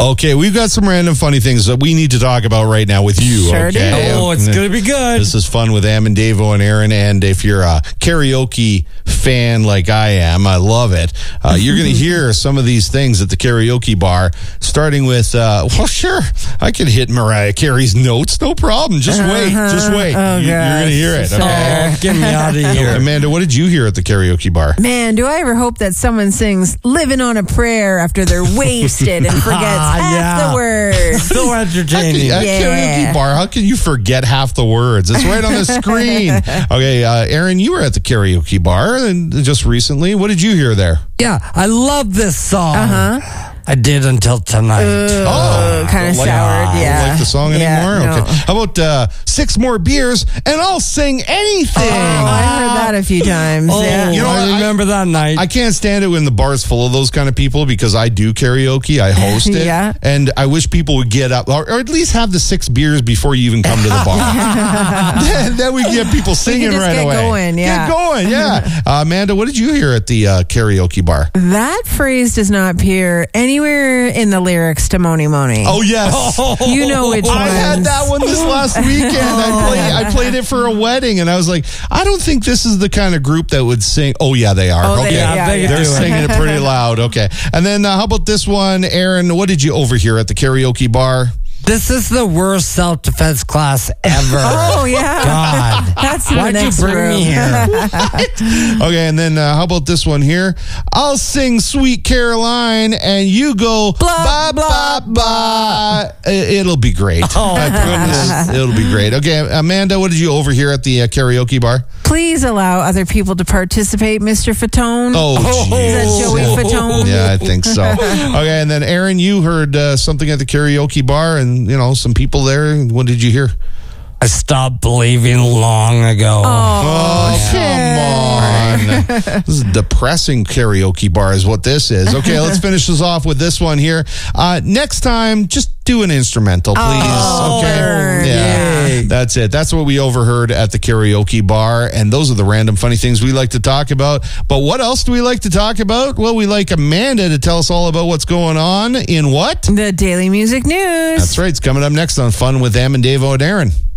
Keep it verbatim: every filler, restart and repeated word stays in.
Okay, we've got some random funny things that we need to talk about right now with you. Sure do. Okay? Oh, it's going to be good. This is fun with Am and Davo and Aaron. And if you're a karaoke fan like I am, I love it. Uh, you're going to hear some of these things at the karaoke bar, starting with, uh, well, sure, I could hit Mariah Carey's notes. No problem. Just wait. Uh-huh. Just wait. Oh, you, you're going to hear it. Sure. Okay? Oh, get me out of here. Amanda, what did you hear at the karaoke bar? Man, do I ever hope that someone sings Living on a Prayer after they're wasted and forgets half yeah. the words. So entertaining. At a Yeah. karaoke bar, how can you forget half the words? It's right on the screen. Okay, uh, Aaron, you were at the karaoke bar and just recently. What did you hear there? Yeah, I love this song. Uh-huh. I did until tonight. Oh, kind of Don't like- soured, don't yeah. like the song Yeah, anymore? no. Okay. How about uh, six more beers and I'll sing anything? Oh, I heard that a few times. Oh, yeah. You know what, I I- remember that night. I can't stand it when the bar's full of those kind of people because I do karaoke. I host it. Yeah. And I wish people would get up or, or at least have the six beers before you even come to the bar. then, then we get people singing just right get away. going, yeah. Get going, yeah. Uh, Amanda, what did you hear at the uh, karaoke bar? That phrase does not appear anywhere in the lyrics to Moni Moni. Oh, yes. You know which I had ones. that one this last weekend. I played I played it for a wedding, and I was like, I don't think this is the kind of group that would sing. Oh, yeah, they are. Oh, they- okay. yeah, they yeah. They're do it. singing it pretty loud. Okay. And then uh, how about this one, Aaron? What did you overhear at the karaoke bar? This is the worst self-defense class ever. Oh, yeah. God. That's in the Why'd you next bring room. me here? Okay, and then uh, how about this one here? I'll sing Sweet Caroline, and you go Blah, ba ba ba. It'll be great. Oh, I promise. It'll be great. Okay, Amanda, what did you overhear at the uh, karaoke bar? Please allow other people to participate, Mister Fatone. Oh, Is that geez. Joey Fatone? Yeah, I think so. Okay, and then Aaron, you heard uh, something at the karaoke bar, and you know some people there. What did you hear? I stopped believing long ago. Oh, come on. This is a depressing karaoke bar is what this is. Okay, let's finish this off with this one here. Uh, next time, just do an instrumental, please. Oh, okay? word. Yeah. Yay. That's it. That's what we overheard at the karaoke bar, and those are the random funny things we like to talk about. But what else do we like to talk about? Well, we like Amanda to tell us all about what's going on in what? The Daily Music News. That's right. It's coming up next on Fun with Am and Davo and Aaron.